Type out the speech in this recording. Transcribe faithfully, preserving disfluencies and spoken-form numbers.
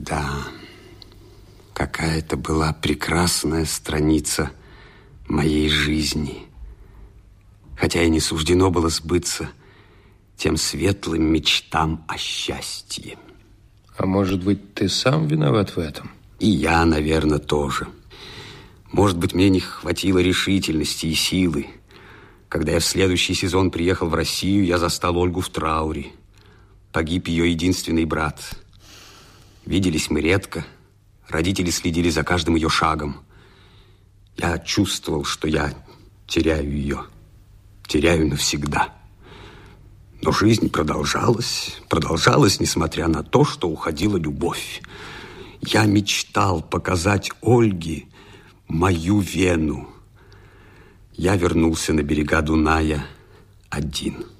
Да, какая-то была прекрасная страница моей жизни, хотя и не суждено было сбыться тем светлым мечтам о счастье. А может быть, ты сам виноват в этом? И я, наверное, тоже. Может быть, мне не хватило решительности и силы. Когда я в следующий сезон приехал в Россию, я застал Ольгу в трауре. Погиб ее единственный брат. Виделись мы редко. Родители следили за каждым ее шагом. Я чувствовал, что я теряю ее. Теряю навсегда. Но жизнь продолжалась. Продолжалась, несмотря на то, что уходила любовь. Я мечтал показать Ольге мою Вену. Я вернулся на берега Дуная один.